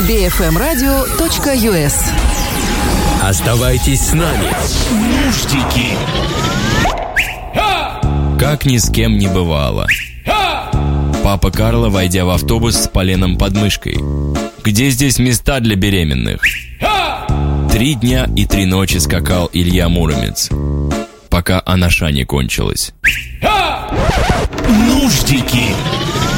bfmradio.us. Оставайтесь с нами. Нуждики. Как ни с кем не бывало. Папа Карло, войдя в автобус с поленом под мышкой. Где здесь места для беременных? 3 дня и 3 ночи скакал Илья Муромец, пока анаша не кончилась. Нуждики.